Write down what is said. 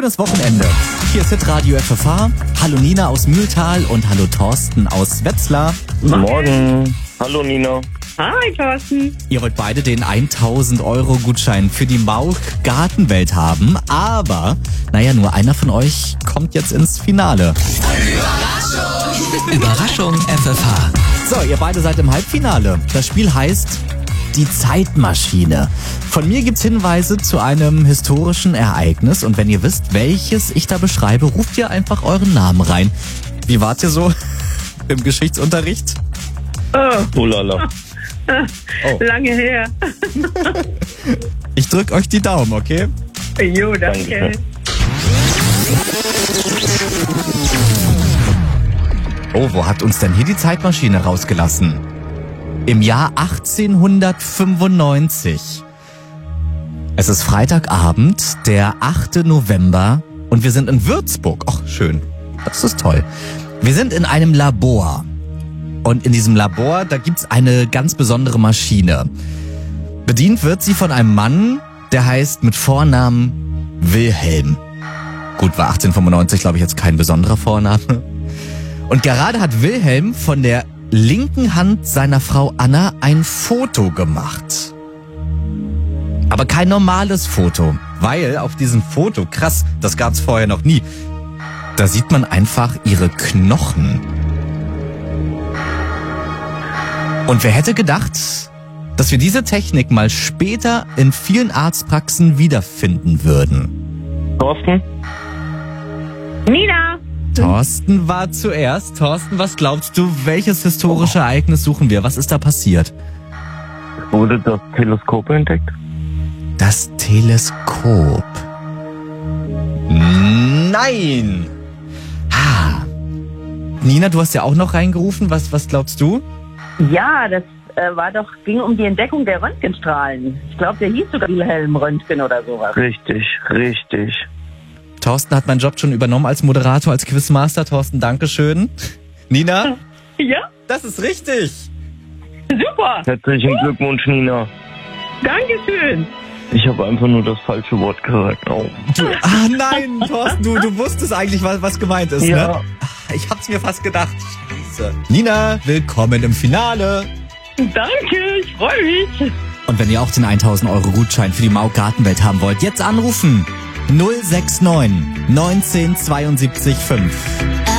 schönes Wochenende. Hier ist Hitradio FFH. Hallo Nina aus Mühltal und hallo Thorsten aus Wetzlar. Guten Morgen. Hallo Nina. Hi, Thorsten. Ihr wollt beide den 1.000 € Gutschein für die Mauk Gartenwelt haben, aber, nur einer von euch kommt jetzt ins Finale. Überraschung FFH. So, ihr beide seid im Halbfinale. Das Spiel heißt Die Zeitmaschine. Von mir gibt's Hinweise zu einem historischen Ereignis und wenn ihr wisst, welches ich da beschreibe, ruft ihr einfach euren Namen rein. Wie wart ihr so im Geschichtsunterricht? Oh lala. Oh. Lange her. Ich drück euch die Daumen, okay? Jo, danke. Oh, wo hat uns denn hier die Zeitmaschine rausgelassen? Im Jahr 1895. Es ist Freitagabend, der 8. November und wir sind in Würzburg. Ach, schön. Das ist toll. Wir sind in einem Labor. Und in diesem Labor, da gibt's eine ganz besondere Maschine. Bedient wird sie von einem Mann, der heißt mit Vornamen Wilhelm. Gut, war 1895, glaube ich, jetzt kein besonderer Vorname. Und gerade hat Wilhelm von der linken Hand seiner Frau Anna ein Foto gemacht. Aber kein normales Foto, weil auf diesem Foto, krass, das gab's vorher noch nie, da sieht man einfach ihre Knochen. Und wer hätte gedacht, dass wir diese Technik mal später in vielen Arztpraxen wiederfinden würden? Thorsten? Nina. Thorsten war zuerst. Thorsten, was glaubst du, welches historische Ereignis suchen wir? Was ist da passiert? Wurde das Teleskop entdeckt? Das Teleskop. Nein! Nina, du hast ja auch noch reingerufen. Was glaubst du? Ja, das ging um die Entdeckung der Röntgenstrahlen. Ich glaube, der hieß sogar Wilhelm Röntgen oder sowas. Richtig. Thorsten hat meinen Job schon übernommen als Moderator, als Quizmaster. Thorsten, Dankeschön. Nina? Ja, Das ist richtig. super. Herzlichen Glückwunsch, Nina. Dankeschön. Ich habe einfach nur das falsche Wort gesagt. Oh. Nein, Thorsten, du wusstest eigentlich, was gemeint ist, Ja. ne? Ich hab's mir fast gedacht. Scheiße. Nina, willkommen im Finale. Danke, ich freue mich. Und wenn ihr auch den 1.000 € Gutschein für die Mauk Gartenwelt haben wollt, jetzt anrufen. 069 19 72 5.